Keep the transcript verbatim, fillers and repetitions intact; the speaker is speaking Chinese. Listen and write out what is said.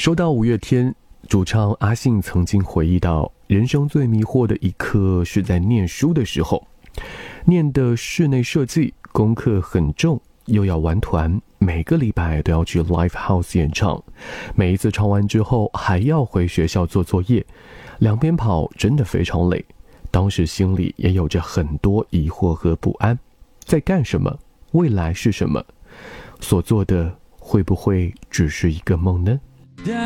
说到五月天，主唱阿信曾经回忆到，人生最迷惑的一刻是在念书的时候，念的室内设计，功课很重，又要玩团，每个礼拜都要去 Live House 演唱，每一次唱完之后还要回学校做作业，两边跑真的非常累。当时心里也有着很多疑惑和不安，在干什么？未来是什么？所做的会不会只是一个梦呢？